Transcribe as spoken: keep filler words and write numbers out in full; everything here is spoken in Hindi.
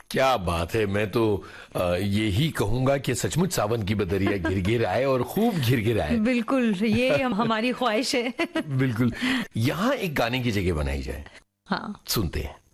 क्या बात है। मैं तो यही कहूंगा कि सचमुच सावन की बदरिया घिर घिर आए और खूब घिर घिर आए। बिल्कुल, ये हमारी ख्वाहिश है। बिल्कुल। यहाँ एक गाने की जगह बनाई जाए। हाँ, सुनते हैं।